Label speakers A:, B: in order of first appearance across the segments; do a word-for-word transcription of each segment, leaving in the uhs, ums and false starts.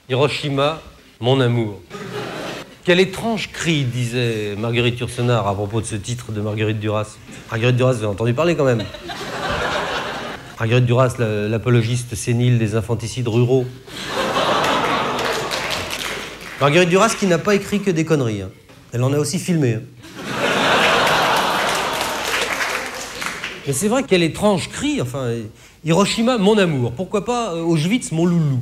A: Hiroshima, mon amour. Quel étrange cri, disait Marguerite Yourcenar à propos de ce titre de Marguerite Duras. Marguerite Duras, vous avez entendu parler quand même. Marguerite Duras, la, l'apologiste sénile des infanticides ruraux. Marguerite Duras qui n'a pas écrit que des conneries. Hein. Elle en a aussi filmé. Hein. Mais c'est vrai quel étrange cri, enfin, Hiroshima, mon amour. Pourquoi pas euh, Auschwitz, mon loulou.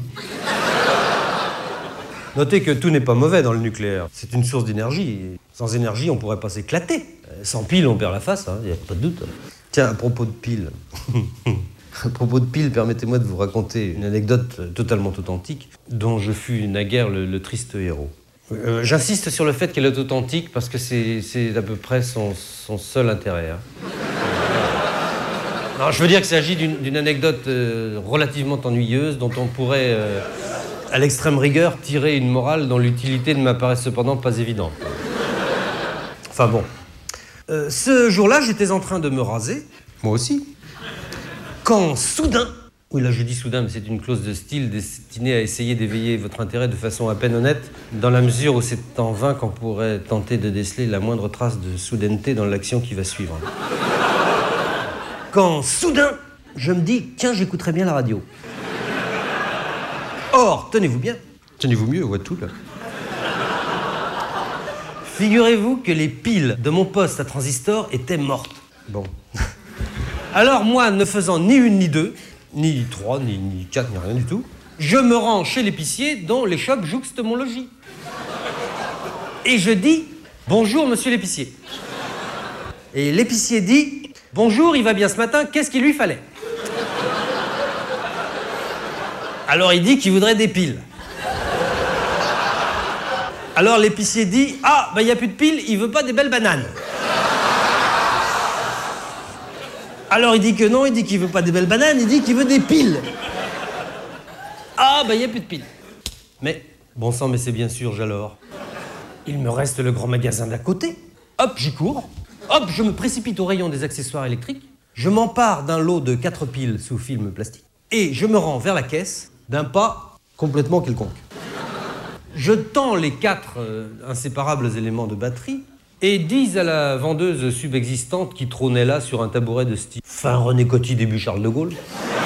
A: Notez que tout n'est pas mauvais dans le nucléaire. C'est une source d'énergie. Sans énergie, on pourrait pas s'éclater. Sans pile, on perd la face, il hein, n'y a pas de doute. Tiens, à propos de pile... à propos de pile, permettez-moi de vous raconter une anecdote totalement authentique dont je fus naguère le, le triste héros. Euh, j'insiste sur le fait qu'elle est authentique parce que c'est, c'est à peu près son, son seul intérêt. Hein. Alors, je veux dire qu'il s'agit d'une, d'une anecdote euh, relativement ennuyeuse dont on pourrait... Euh, à l'extrême rigueur, tirer une morale dont l'utilité ne m'apparaît cependant pas évidente. Enfin bon. Euh, ce jour-là, j'étais en train de me raser, moi aussi, quand soudain... Oui, là je dis soudain, mais c'est une clause de style destinée à essayer d'éveiller votre intérêt de façon à peine honnête, dans la mesure où c'est en vain qu'on pourrait tenter de déceler la moindre trace de soudaineté dans l'action qui va suivre. Quand soudain, je me dis, tiens, j'écouterais bien la radio. Or, tenez-vous bien, tenez-vous mieux, voit tout là. Figurez-vous que les piles de mon poste à transistor étaient mortes. Bon. Alors moi, ne faisant ni une ni deux, ni trois, ni, ni quatre, ni rien du tout, je me rends chez l'épicier dont l'échoppe jouxte mon logis. Et je dis, bonjour monsieur l'épicier. Et l'épicier dit, bonjour, il va bien ce matin, qu'est-ce qu'il lui fallait? Alors il dit qu'il voudrait des piles. Alors l'épicier dit, ah, ben il n'y a plus de piles, il veut pas des belles bananes. Alors il dit que non, il dit qu'il veut pas des belles bananes, il dit qu'il veut des piles. Ah, ben il n'y a plus de piles. Mais, bon sang, mais c'est bien sûr, j'alors. Il me reste le grand magasin d'à côté. Hop, j'y cours. Hop, je me précipite au rayon des accessoires électriques. Je m'empare d'un lot de quatre piles sous film plastique. Et je me rends vers la caisse d'un pas complètement quelconque. Je tends les quatre euh, inséparables éléments de batterie et dis à la vendeuse subexistante qui trônait là sur un tabouret de style fin René Coty début Charles de Gaulle.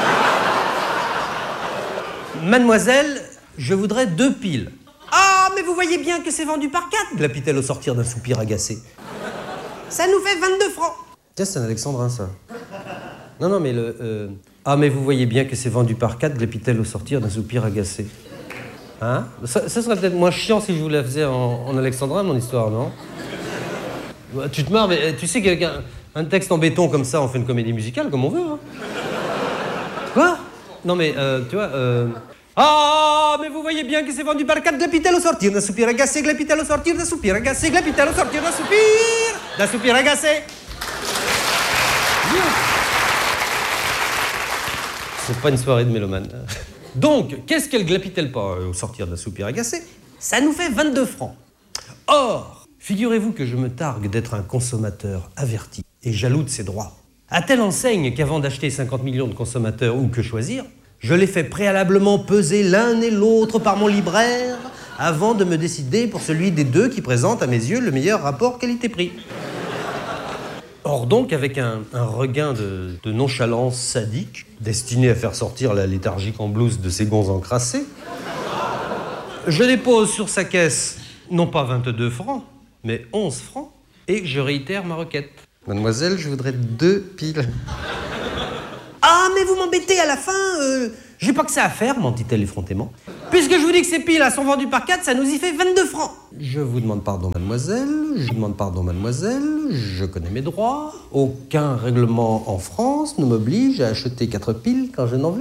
A: Mademoiselle, je voudrais deux piles. Ah, mais vous voyez bien que c'est vendu par quatre, glapit-elle au sortir d'un soupir agacé. Ça nous fait vingt-deux francs. Tiens, c'est un alexandrin, ça. Non, non, mais le... Euh... Ah, mais vous voyez bien que c'est vendu par quatre, glapit-elle au sortir d'un soupir agacé. Hein? Ça, ça serait peut-être moins chiant si je vous la faisais en, en alexandrin, mon histoire, non? Tu te marres, mais tu sais qu'avec un, un texte en béton comme ça, on fait une comédie musicale comme on veut, hein? Quoi? Non, mais, euh, tu vois... Euh... Ah, mais vous voyez bien que c'est vendu par quatre, glapit-elle au sortir d'un soupir agacé, glapit-elle au sortir d'un soupir agacé, glapit-elle au sortir d'un soupir... d'un soupir agacé. C'est pas une soirée de mélomane. Donc, qu'est-ce qu'elle glapit-elle pas au sortir d'un soupir agacé? Ça nous fait vingt-deux francs. Or, figurez-vous que je me targue d'être un consommateur averti et jaloux de ses droits. À telle enseigne qu'avant d'acheter cinquante millions de consommateurs ou que choisir, je les fais préalablement peser l'un et l'autre par mon libraire avant de me décider pour celui des deux qui présente à mes yeux le meilleur rapport qualité-prix. Or donc, avec un, un regain de, de nonchalance sadique, destiné à faire sortir la léthargique en blouse de ses gonds encrassés, je dépose sur sa caisse, non pas vingt-deux francs, mais onze francs, et je réitère ma requête. Mademoiselle, je voudrais deux piles. Ah, mais vous m'embêtez à la fin, euh, j'ai pas que ça à faire, m'en dit-elle effrontément. Puisque je vous dis que ces piles là sont vendues par quatre, ça nous y fait vingt-deux francs. Je vous demande pardon, mademoiselle, je vous demande pardon, mademoiselle, je connais mes droits. Aucun règlement en France ne m'oblige à acheter quatre piles quand je n'en veux